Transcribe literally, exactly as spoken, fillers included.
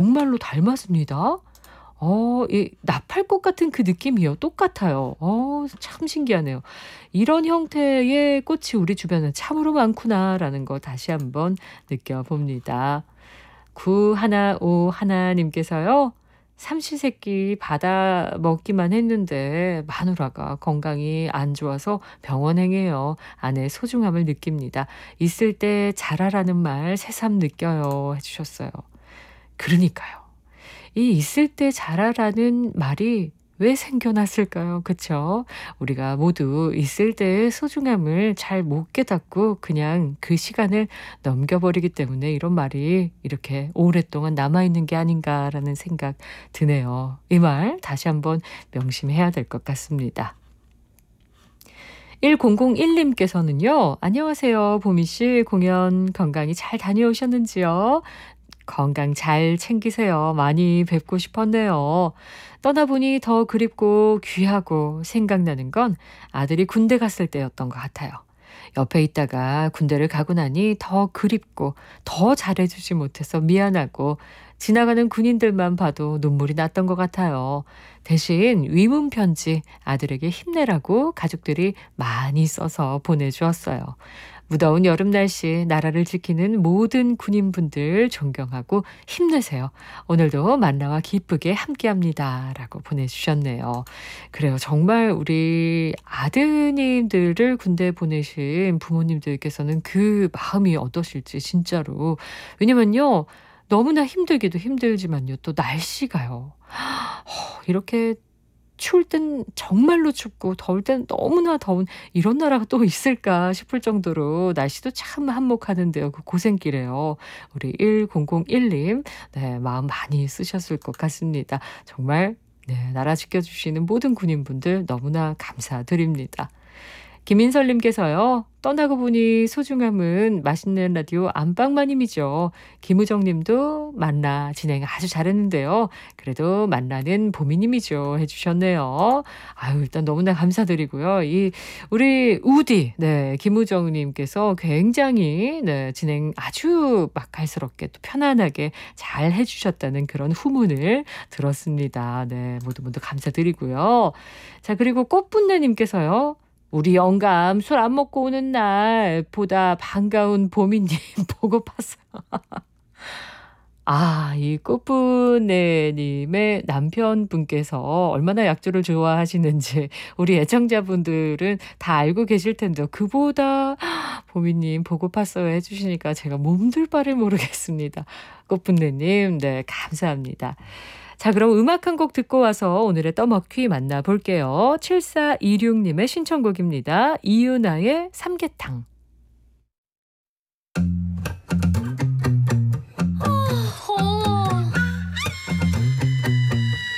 정말로 닮았습니다. 어, 이 나팔꽃 같은 그 느낌이요. 똑같아요. 어, 참 신기하네요. 이런 형태의 꽃이 우리 주변에 참으로 많구나라는 거 다시 한번 느껴봅니다. 구일오 하나님께서요. 삼시세끼 받아 먹기만 했는데 마누라가 건강이 안 좋아서 병원행해요. 아내의 소중함을 느낍니다. 있을 때 잘하라는 말 새삼 느껴요 해주셨어요. 그러니까요. 이 있을 때 잘하라는 말이 왜 생겨났을까요? 그쵸? 우리가 모두 있을 때의 소중함을 잘 못 깨닫고 그냥 그 시간을 넘겨버리기 때문에 이런 말이 이렇게 오랫동안 남아있는 게 아닌가라는 생각 드네요. 이 말 다시 한번 명심해야 될 것 같습니다. 일공공일님께서는요. 안녕하세요. 보미씨 공연 건강히 잘 다녀오셨는지요? 건강 잘 챙기세요. 많이 뵙고 싶었네요. 떠나보니 더 그립고 귀하고 생각나는 건 아들이 군대 갔을 때였던 것 같아요. 옆에 있다가 군대를 가고 나니 더 그립고 더 잘해주지 못해서 미안하고 지나가는 군인들만 봐도 눈물이 났던 것 같아요. 대신 위문 편지 아들에게 힘내라고 가족들이 많이 써서 보내주었어요. 무더운 여름 날씨 나라를 지키는 모든 군인분들 존경하고 힘내세요. 오늘도 만나와 기쁘게 함께합니다. 라고 보내주셨네요. 그래요. 정말 우리 아드님들을 군대에 보내신 부모님들께서는 그 마음이 어떠실지 진짜로. 왜냐면요. 너무나 힘들기도 힘들지만요. 또 날씨가요. 이렇게 추울 땐 정말로 춥고 더울 땐 너무나 더운 이런 나라가 또 있을까 싶을 정도로 날씨도 참 한몫하는데요. 그 고생길에요. 우리 일공공일님 네, 마음 많이 쓰셨을 것 같습니다. 정말 네, 나라 지켜주시는 모든 군인분들 너무나 감사드립니다. 김인설님께서요. 떠나고 보니 소중함은 맛있는 라디오 안방마님이죠. 김우정님도 만나 진행 아주 잘했는데요. 그래도 만나는 보미님이죠 해주셨네요. 아유 일단 너무나 감사드리고요. 이 우리 우디 네 김우정님께서 굉장히 네 진행 아주 맛깔스럽게 또 편안하게 잘 해주셨다는 그런 후문을 들었습니다. 네 모두 모두 감사드리고요. 자 그리고 꽃분내님께서요. 우리 영감 술 안 먹고 오는 날보다 반가운 보미님 보고 봤어요. 아, 이 꽃분내님의 남편분께서 얼마나 약주를 좋아하시는지 우리 애청자분들은 다 알고 계실 텐데 그보다 보미님 보고 팠어요 해주시니까 제가 몸둘 바를 모르겠습니다. 꽃분내님 네 감사합니다. 자 그럼 음악 한 곡 듣고 와서 오늘의 떠먹퀴 만나볼게요. 칠사이육님의 신청곡입니다. 이유나의 삼계탕.